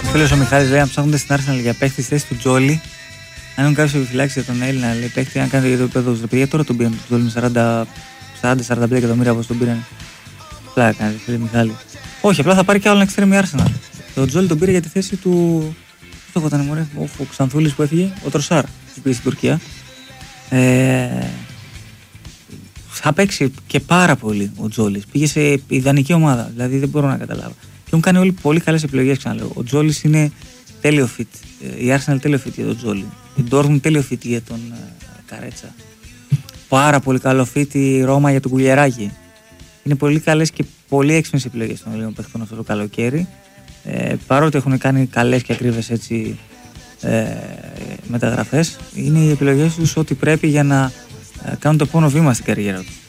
Φίλος ο Μιχάλης λέει: αν ψάχνονται στην Arsenal για παίχτη στη θέση του Τζόλι, αν έχουν κάποιο επιφυλάξει για τον Έλληνα, λέει παίχτη, αν κάνει το επίπεδο του παιδιά, τώρα τον πήραν τον Τζόλι με 40-45 εκατομμύρια όπως τον πήραν. Πλάκα κάνει, φίλε Μιχάλη. Όχι, απλά θα πάρει και άλλο ένα extreme η Arsenal. Το Τζόλι τον πήρε για τη θέση του. Πώς το ήταν, μωρέ, ο Ξανθούλης που έφυγε, ο Τροσάρ που πήγε στην Τουρκία. Θα παίξει και πάρα πολύ ο Τζόλις. Πήγε σε ιδανική ομάδα, δηλαδή δεν μπορώ να καταλάβω. Και έχουν κάνει όλοι πολύ καλές επιλογές, ξαναλέω. Ο Τζόλις είναι τέλειο fit. Η Arsenal τέλειο fit για τον Τζόλι. Η Dortmund τέλειο fit για τον Καρέτσα. Πάρα πολύ καλό fit η Ρώμα για τον Κουλιεράκη. Είναι πολύ καλές και πολύ έξυπνες επιλογές των Ελλήνων παιχτών αυτό το καλοκαίρι. Παρότι έχουν κάνει καλές και ακρίβες έτσι μεταγραφές, είναι οι επιλογές τους ό,τι πρέπει για να κάνουν το επόμενο βήμα στην καριέρα τους.